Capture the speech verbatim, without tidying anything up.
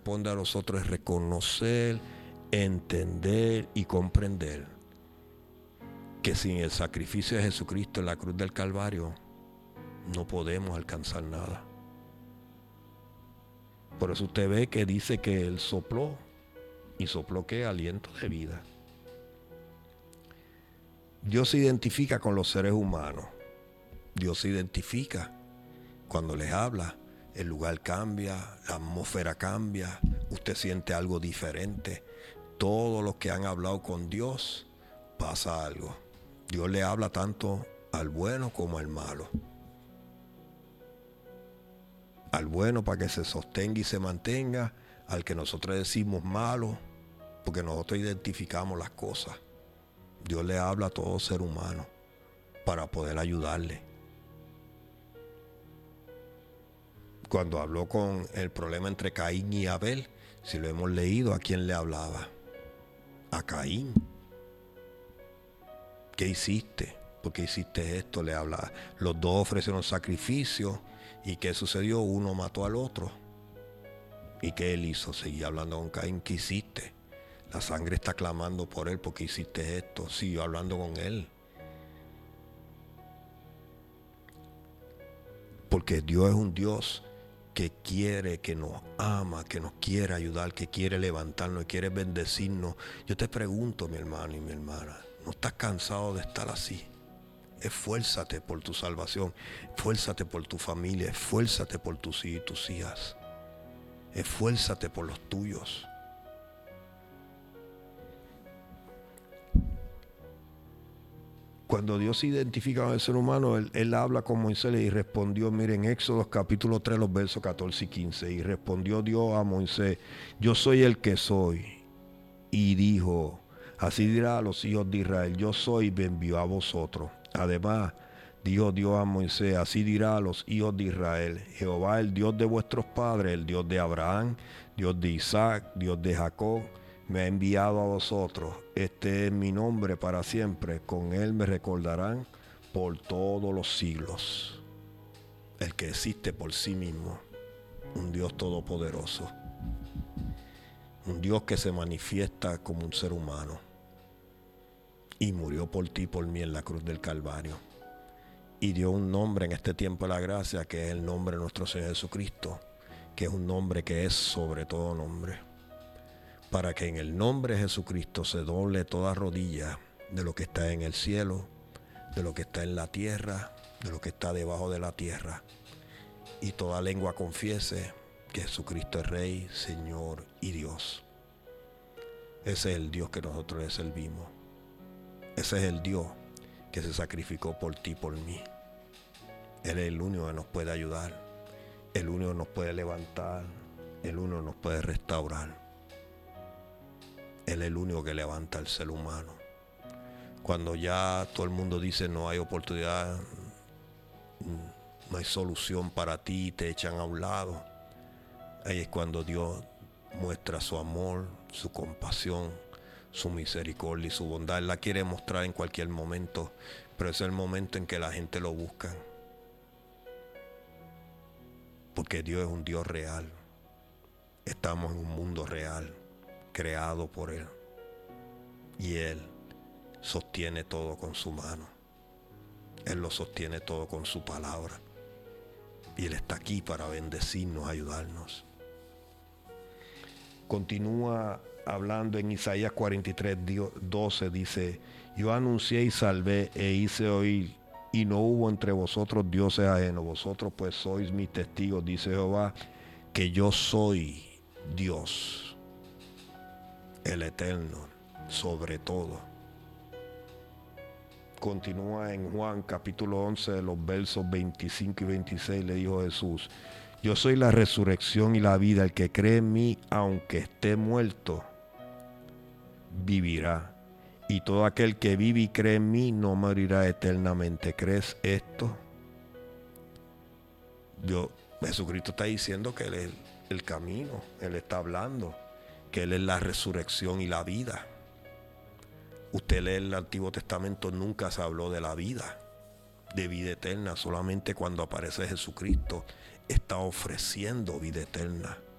corresponde a nosotros es reconocer, entender y comprender que sin el sacrificio de Jesucristo en la cruz del Calvario no podemos alcanzar nada. Por eso usted ve que dice que Él sopló, y sopló ¿qué? Aliento de vida. Dios se identifica con los seres humanos. Dios se identifica cuando les habla. El lugar cambia, la atmósfera cambia, usted siente algo diferente. Todos los que han hablado con Dios pasa algo. Dios le habla tanto al bueno como al malo. Al bueno para que se sostenga y se mantenga, al que nosotros decimos malo, porque nosotros identificamos las cosas. Dios le habla a todo ser humano para poder ayudarle. Cuando habló con el problema entre Caín y Abel, si lo hemos leído, ¿a quién le hablaba? A Caín. ¿Qué hiciste? ¿Por qué hiciste esto? Le hablaba. Los dos ofrecieron sacrificio. ¿Y qué sucedió? Uno mató al otro. ¿Y qué él hizo? Seguía hablando con Caín. ¿Qué hiciste? La sangre está clamando por él. ¿Por qué hiciste esto? Siguió hablando con él. Porque Dios es un Dios que quiere, que nos ama, que nos quiere ayudar, que quiere levantarnos, que quiere bendecirnos. Yo te pregunto, mi hermano y mi hermana, ¿no estás cansado de estar así? Esfuérzate por tu salvación, esfuérzate por tu familia, esfuérzate por tus hijos y tus hijas, esfuérzate por los tuyos. Cuando Dios se identifica con el ser humano, Él, él habla con Moisés y respondió, miren, Éxodo capítulo tres, los versos catorce y quince. Y respondió Dios a Moisés, yo soy el que soy. Y dijo, así dirá a los hijos de Israel, yo soy, me envió a vosotros. Además, dijo Dios a Moisés, así dirá a los hijos de Israel, Jehová, el Dios de vuestros padres, el Dios de Abraham, Dios de Isaac, Dios de Jacob, me ha enviado a vosotros. Este es mi nombre para siempre. Con él me recordarán por todos los siglos. El que existe por sí mismo. Un Dios todopoderoso. Un Dios que se manifiesta como un ser humano. Y murió por ti y por mí en la cruz del Calvario. Y dio un nombre en este tiempo de la gracia, que es el nombre de nuestro Señor Jesucristo. Que es un nombre que es sobre todo nombre. Para que en el nombre de Jesucristo se doble toda rodilla de lo que está en el cielo, de lo que está en la tierra, de lo que está debajo de la tierra. Y toda lengua confiese que Jesucristo es Rey, Señor y Dios. Ese es el Dios que nosotros le servimos. Ese es el Dios que se sacrificó por ti y por mí. Él es el único que nos puede ayudar, el único que nos puede levantar, el único que nos puede restaurar. Él es el único que levanta al ser humano. Cuando ya todo el mundo dice no hay oportunidad, no hay solución para ti, te echan a un lado, ahí es cuando Dios muestra su amor, su compasión, su misericordia y su bondad. Él la quiere mostrar en cualquier momento, pero es el momento en que la gente lo busca. Porque Dios es un Dios real. Estamos en un mundo real, creado por Él, y Él sostiene todo con su mano. Él lo sostiene todo con su palabra, y Él está aquí para bendecirnos, ayudarnos. Continúa hablando en Isaías cuarenta y tres, doce, dice, yo anuncié y salvé e hice oír, y no hubo entre vosotros dioses ajenos. Vosotros pues sois mis testigos, dice Jehová, que yo soy Dios, el eterno, sobre todo. Continúa en Juan capítulo once, los versos veinticinco y veintiséis, le dijo Jesús, yo soy la resurrección y la vida, el que cree en mí, aunque esté muerto, vivirá. Y todo aquel que vive y cree en mí no morirá eternamente. ¿Crees esto? Yo, Jesucristo está diciendo que Él es el camino, Él está hablando que Él es la resurrección y la vida. Usted lee el Antiguo Testamento, nunca se habló de la vida, de vida eterna. Solamente cuando aparece Jesucristo está ofreciendo vida eterna.